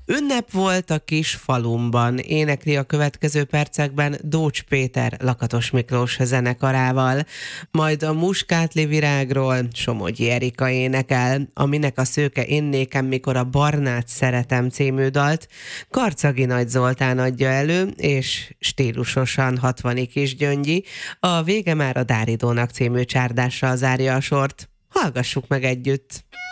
Ünnep volt a kis falumban, énekli a következő percekben Dócs Péter Lakatos Miklós zenekarával. Majd a muskátli virágról Somogyi Erika énekel, aminek a szőke én nékem, mikor a barnát szeretem című dalt Karcagi Nagy Zoltán adja elő, és stílusosan 60 kis Gyöngyi, a Vége már a Dáridónak című csárdással zárja a sort. Hallgassuk meg együtt!